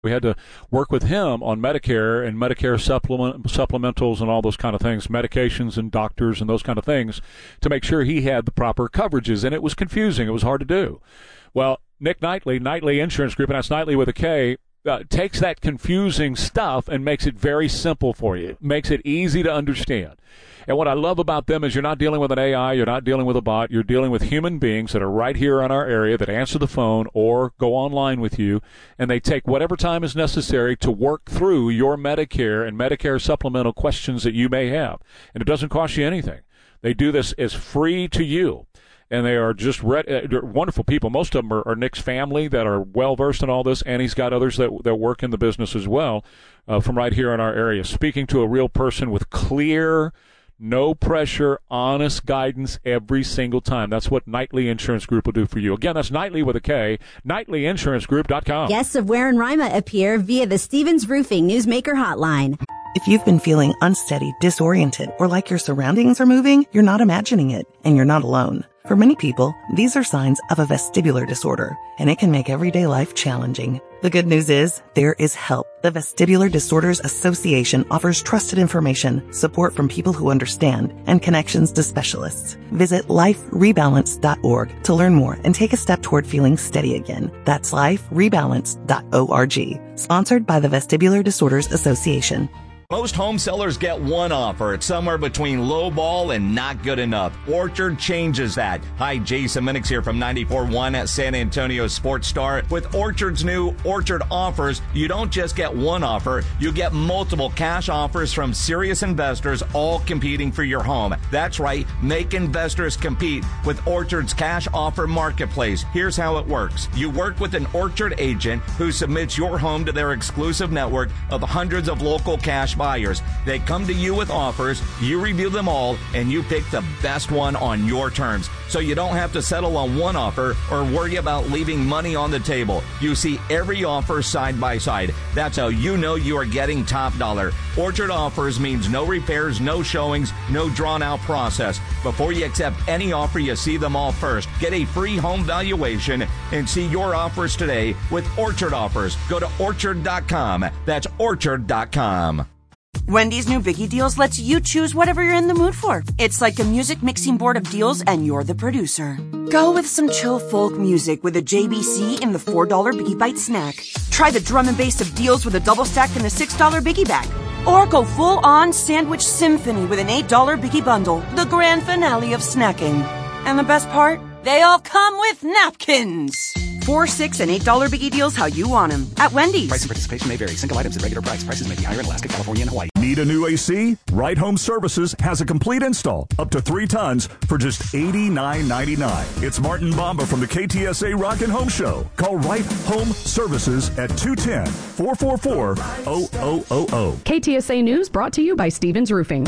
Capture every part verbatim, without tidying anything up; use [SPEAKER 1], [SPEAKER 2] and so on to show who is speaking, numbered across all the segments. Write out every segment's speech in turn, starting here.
[SPEAKER 1] We had to work with him on Medicare and Medicare supplement, supplementals and all those kind of things, medications and doctors and those kind of things to make sure he had the proper coverages. And it was confusing. It was hard to do. Well, Nick Knightley, Knightley Insurance Group, and that's Knightley with a K, uh, takes that confusing stuff and makes it very simple for you, makes it easy to understand. And what I love about them is you're not dealing with an A I, you're not dealing with a bot, you're dealing with human beings that are right here in our area that answer the phone or go online with you, and they take whatever time is necessary to work through your Medicare and Medicare supplemental questions that you may have. And it doesn't cost you anything. They do this as free to you. And they are just re- uh, wonderful people. Most of them are, are Nick's family that are well-versed in all this, and he's got others that, that work in the business as well uh, from right here in our area. Speaking to a real person with clear, no-pressure, honest guidance every single time. That's what Knightley Insurance Group will do for you. Again, that's Knightley with a K, Knightley Insurance Group dot com.
[SPEAKER 2] Guests of Ware and Rima appear via the Stevens Roofing Newsmaker Hotline.
[SPEAKER 3] If you've been feeling unsteady, disoriented, or like your surroundings are moving, you're not imagining it, and you're not alone. For many people, these are signs of a vestibular disorder, and it can make everyday life challenging. The good news is, there is help. The Vestibular Disorders Association offers trusted information, support from people who understand, and connections to specialists. Visit life rebalance dot org to learn more and take a step toward feeling steady again. That's life rebalance dot org. Sponsored by the Vestibular Disorders Association.
[SPEAKER 4] Most home sellers get one offer. It's somewhere between low ball and not good enough. Orchard changes that. Hi, Jason Minix here from ninety-four point one at San Antonio Sports Star. With Orchard's new Orchard offers, you don't just get one offer, you get multiple cash offers from serious investors, all competing for your home. That's right, make investors compete with Orchard's cash offer marketplace. Here's how it works. You work with an Orchard agent who submits your home to their exclusive network of hundreds of local cash buyers. They come to you with offers, you review them all, and you pick the best one on your terms. So you don't have to settle on one offer or worry about leaving money on the table. You see every offer side by side. That's how you know you are getting top dollar. Orchard offers means no repairs, no showings, no drawn out process. Before you accept any offer, you see them all first. Get a free home valuation and see your offers today with Orchard offers. Go to orchard dot com. That's orchard dot com.
[SPEAKER 5] Wendy's new Biggie Deals lets you choose whatever you're in the mood for. It's like a music mixing board of deals, and you're the producer. Go with some chill folk music with a J B C in the four dollar Biggie Bite snack. Try the drum and bass of deals with a double stack in the six dollar Biggie bag. Or go full-on sandwich symphony with an eight dollar Biggie bundle, the grand finale of snacking. And the best part? They all come with napkins. Four, six, and eight dollar Biggie Deals how you want them at Wendy's.
[SPEAKER 6] Price and participation may vary. Single items at regular price. Prices may be higher in Alaska, California, and Hawaii.
[SPEAKER 7] Need a new A C? Right Home Services has a complete install, up to three tons, for just eighty-nine ninety-nine. It's Martin Bamba from the K T S A Rockin' Home Show. Call Right Home Services at two one zero, four four four, zero zero zero zero.
[SPEAKER 8] K T S A News brought to you by Stevens Roofing.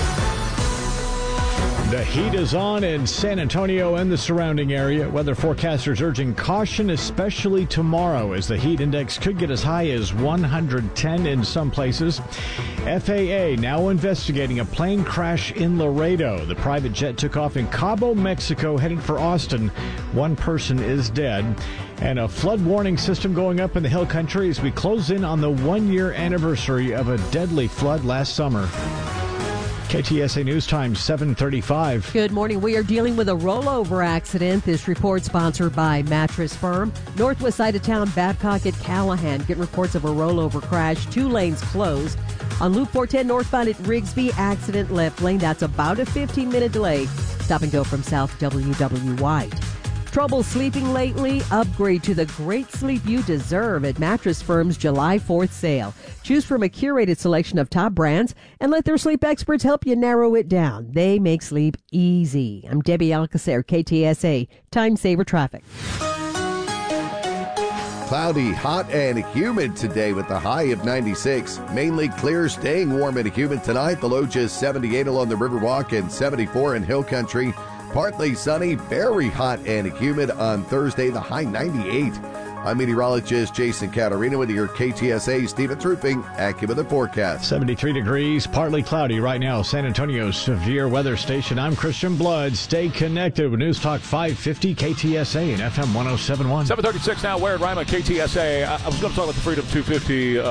[SPEAKER 9] The heat is on in San Antonio and the surrounding area. Weather forecasters urging caution, especially tomorrow, as the heat index could get as high as one hundred ten in some places. F A A now investigating a plane crash in Laredo. The private jet took off in Cabo, Mexico, headed for Austin. One person is dead. And a flood warning system going up in the Hill Country as we close in on the one-year anniversary of a deadly flood last summer. K T S A News Time, seven thirty-five.
[SPEAKER 10] Good morning. We are dealing with a rollover accident. This report sponsored by Mattress Firm. Northwest side of town, Babcock at Callahan. Get reports of a rollover crash. Two lanes closed. On Loop four ten northbound at Rigsby, accident left lane. That's about a fifteen-minute delay. Stop and go from South W W White. Trouble sleeping lately? Upgrade to the great sleep you deserve at Mattress Firm's July fourth sale. Choose from a curated selection of top brands and let their sleep experts help you narrow it down. They make sleep easy. I'm Debbie Alcacer, K T S A, Time Saver Traffic.
[SPEAKER 11] Cloudy, hot, and humid today with the high of ninety-six. Mainly clear, staying warm and humid tonight. The low just seventy-eight along the Riverwalk and seventy-four in Hill Country. Partly sunny, very hot and humid on Thursday, the high ninety-eight. I'm meteorologist Jason Catarina with your K T S A Stevens Roofing AccuWeather forecast.
[SPEAKER 9] seventy-three degrees, partly cloudy right now. San Antonio's severe weather station. I'm Christian Blood. Stay connected with News Talk five fifty K T S A and F M one oh seven point one.
[SPEAKER 1] seven thirty-six now, Ware and Rima, K T S A. I, I was going to talk about the Freedom two fifty. Uh,